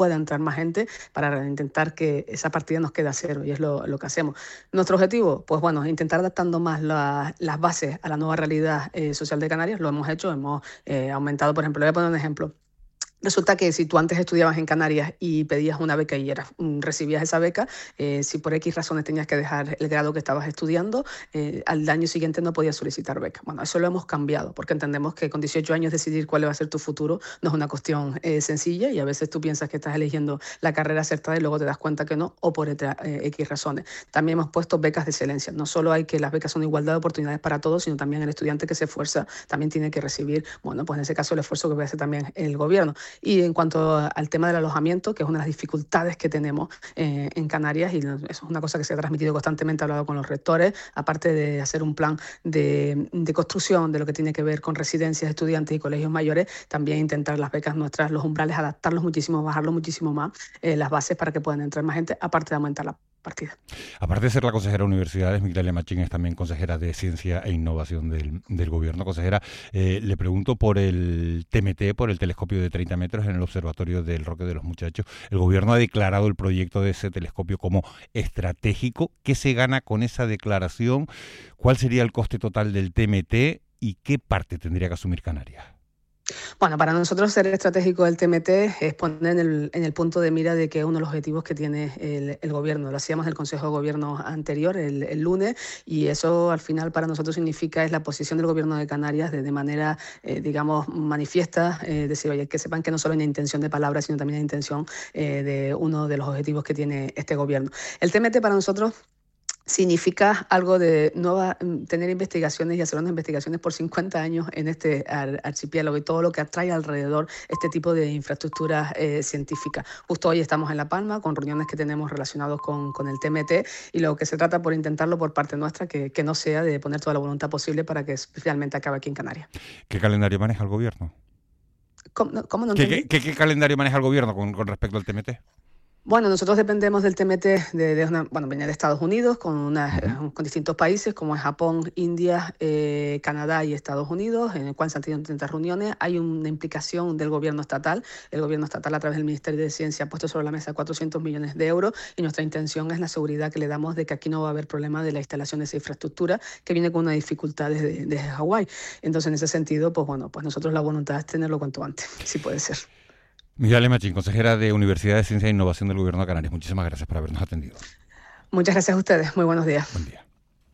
pueda entrar más gente para intentar que esa partida nos quede a cero, y es lo que hacemos. Nuestro objetivo, pues bueno, intentar adaptando más las bases a la nueva realidad social de Canarias. Lo hemos hecho, hemos aumentado, por ejemplo, le voy a poner un ejemplo. Resulta que si tú antes estudiabas en Canarias y pedías una beca y recibías esa beca, si por X razones tenías que dejar el grado que estabas estudiando, al año siguiente no podías solicitar beca. Bueno, eso lo hemos cambiado porque entendemos que con 18 años decidir cuál va a ser tu futuro no es una cuestión sencilla, y a veces tú piensas que estás eligiendo la carrera acertada y luego te das cuenta que no, o por X razones. También hemos puesto becas de excelencia. No solo hay que las becas son igualdad de oportunidades para todos, sino también el estudiante que se esfuerza también tiene que recibir, bueno, pues en ese caso el esfuerzo que puede hacer también el gobierno. Y en cuanto al tema del alojamiento, que es una de las dificultades que tenemos en Canarias, y eso es una cosa que se ha transmitido constantemente, he hablado con los rectores, aparte de hacer un plan de construcción de lo que tiene que ver con residencias, estudiantes y colegios mayores, también intentar las becas nuestras, los umbrales, adaptarlos muchísimo, bajarlos muchísimo más, las bases para que puedan entrar más gente, aparte de aumentar la partida. Aparte de ser la consejera de Universidades, Migdalia Machín es también consejera de Ciencia e Innovación del Gobierno. Consejera, le pregunto por el TMT, por el telescopio de 30 metros en el Observatorio del Roque de los Muchachos. El Gobierno ha declarado el proyecto de ese telescopio como estratégico. ¿Qué se gana con esa declaración? ¿Cuál sería el coste total del TMT y qué parte tendría que asumir Canarias? Bueno, para nosotros ser estratégico del TMT es poner en el punto de mira de que uno de los objetivos que tiene el gobierno. Lo hacíamos del Consejo de Gobierno anterior, el lunes, y eso al final para nosotros significa es la posición del gobierno de Canarias de manera, digamos, manifiesta, decir, oye, que sepan que no solo hay una intención de palabra, sino también hay intención de uno de los objetivos que tiene este gobierno. El TMT para nosotros significa algo de tener investigaciones y hacer unas investigaciones por 50 años en este archipiélago y todo lo que atrae alrededor este tipo de infraestructuras científicas. Justo hoy estamos en La Palma con reuniones que tenemos relacionadas con el TMT, y lo que se trata por intentarlo por parte nuestra, que no sea de poner toda la voluntad posible para que finalmente acabe aquí en Canarias. ¿Qué calendario maneja el gobierno? ¿Cómo no entendí? ¿Qué calendario maneja el gobierno con respecto al TMT? Bueno, nosotros dependemos del TMT viene de Estados Unidos con distintos países como es Japón, India, Canadá y Estados Unidos, en el cual se han tenido distintas reuniones. Hay una implicación del gobierno estatal. El gobierno estatal a través del Ministerio de Ciencia ha puesto sobre la mesa 400 millones de euros, y nuestra intención es la seguridad que le damos de que aquí no va a haber problema de la instalación de esa infraestructura que viene con una dificultad desde Hawái. Entonces, en ese sentido, pues bueno, pues nosotros la voluntad es tenerlo cuanto antes, si puede ser. Migdalia Machín, consejera de Universidad de Ciencia e Innovación del Gobierno de Canarias. Muchísimas gracias por habernos atendido. Muchas gracias a ustedes. Muy buenos días. Buen día.